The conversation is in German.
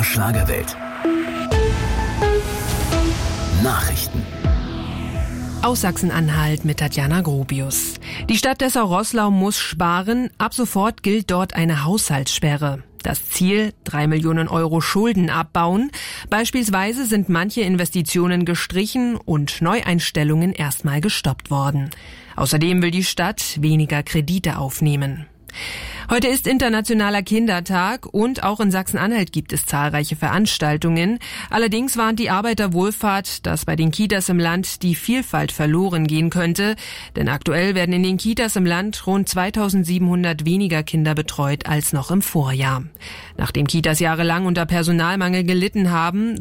BR Schlagerwelt. Nachrichten. Aus Sachsen-Anhalt mit Tatjana Grobius. Die Stadt Dessau-Roßlau muss sparen. Ab sofort gilt dort eine Haushaltssperre. Das Ziel: 3 Millionen Euro Schulden abbauen. Beispielsweise sind manche Investitionen gestrichen und Neueinstellungen erstmal gestoppt worden. Außerdem will die Stadt weniger Kredite aufnehmen. Heute ist Internationaler Kindertag und auch in Sachsen-Anhalt gibt es zahlreiche Veranstaltungen. Allerdings warnt die Arbeiterwohlfahrt, dass bei den Kitas im Land die Vielfalt verloren gehen könnte. Denn aktuell werden in den Kitas im Land rund 2700 weniger Kinder betreut als noch im Vorjahr. Nachdem Kitas jahrelang unter Personalmangel gelitten haben,